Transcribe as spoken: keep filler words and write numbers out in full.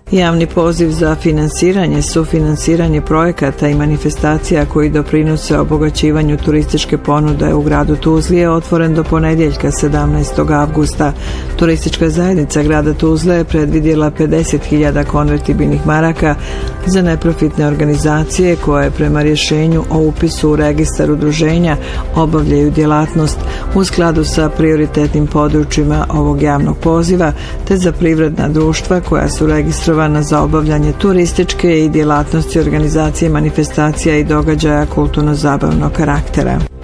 Javni poziv za finansiranje, sufinansiranje projekata i manifestacija koji doprinose obogaćivanju turističke ponude u gradu Tuzli je otvoren do ponedjeljka sedamnaestog avgusta. Turistička zajednica grada Tuzle je predvidjela pedeset hiljada konvertibilnih maraka za neprofitne organizacije koje prema rješenju o upisu u registar udruženja obavljaju djelatnost u skladu sa prioritetnim područjima ovog javnog poziva, te za privredna društva koja su registrovana za obavljanje turističke i djelatnosti organizacije manifestacija i događaja kulturno-zabavnog karaktera.